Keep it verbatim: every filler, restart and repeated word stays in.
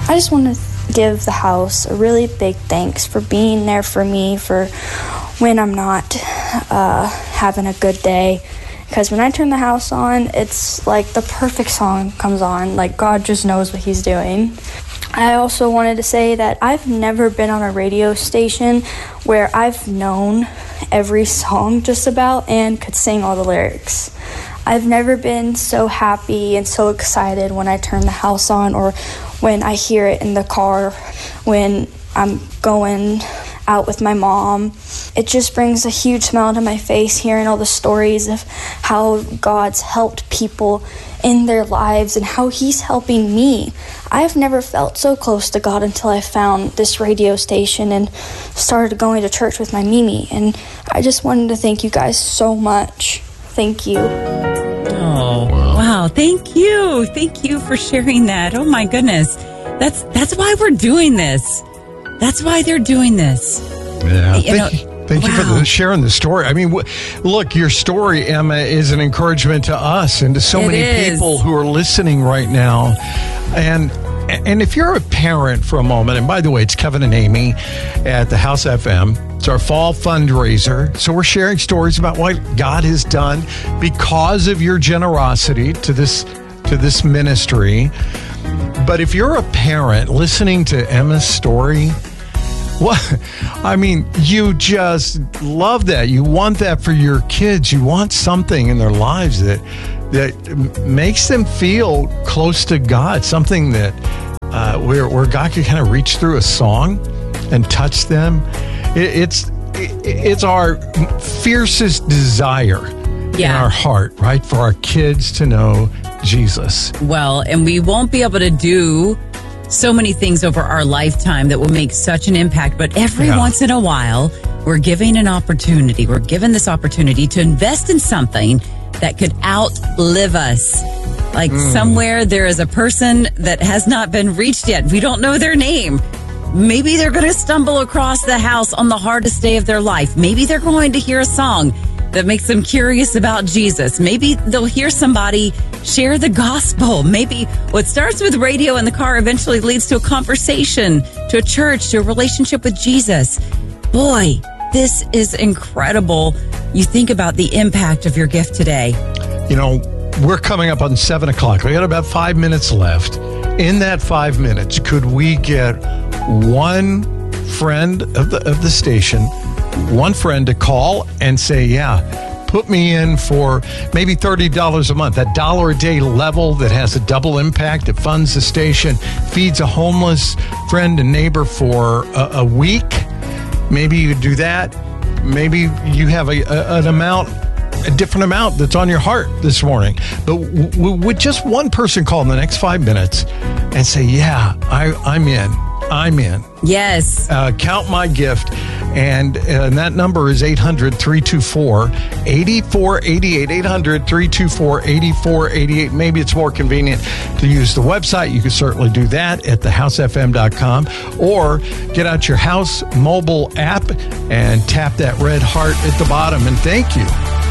I just want to give the house a really big thanks for being there for me for when I'm not uh, having a good day. Because when I turn the house on, it's like the perfect song comes on. Like, God just knows what he's doing. I also wanted to say that I've never been on a radio station where I've known every song just about and could sing all the lyrics. I've never been so happy and so excited when I turn the house on or when I hear it in the car when I'm going out with my mom. It just brings a huge smile to my face hearing all the stories of how God's helped people in their lives and how he's helping me. I've never felt so close to God until I found this radio station and started going to church with my Mimi. And I just wanted to thank you guys so much. Thank you. Oh, wow. Thank you. Thank you for sharing that. Oh, my goodness. That's that's why we're doing this. That's why they're doing this. Yeah. You know, thank you, thank wow. you for the, sharing the story. I mean, w- look, your story, Emma, is an encouragement to us and to so It many is. people who are listening right now. And and if you're a parent for a moment, and by the way, it's Kevin and Amy at the House F M. It's our fall fundraiser. So we're sharing stories about what God has done because of your generosity to this to this ministry. But if you're a parent listening to Emma's story, what? I mean, you just love that. You want that for your kids. You want something in their lives that that makes them feel close to God, something that uh, where where God can kind of reach through a song and touch them. It, it's it, it's our fiercest desire Yeah. in our heart, right, for our kids to know Jesus. Well, and we won't be able to do so many things over our lifetime that will make such an impact. But every Yeah. once in a while, we're giving an opportunity. We're given this opportunity to invest in something that could outlive us. Like Mm. somewhere there is a person that has not been reached yet. We don't know their name. Maybe they're going to stumble across the house on the hardest day of their life. Maybe they're going to hear a song that makes them curious about Jesus. Maybe they'll hear somebody share the gospel. Maybe what starts with radio in the car eventually leads to a conversation, to a church, to a relationship with Jesus. Boy, this is incredible. You think about the impact of your gift today. You know, we're coming up on seven o'clock. We got about five minutes left. In that five minutes, could we get one friend of the of the station, one friend to call and say, yeah, put me in for maybe thirty dollars a month, that dollar a day level that has a double impact, that funds the station, feeds a homeless friend and neighbor for a, a week. Maybe you could do that. Maybe you have a, a, an amount, a different amount that's on your heart this morning. But w- w- would just one person call in the next five minutes and say, yeah, I, I'm in. I'm in. Yes. Uh, count my gift. And, and that number is eight hundred, three two four, eight four eight eight. eight hundred, three two four, eight four eight eight. Maybe it's more convenient to use the website. You can certainly do that at the house f m dot com, or get out your House mobile app and tap that red heart at the bottom. And thank you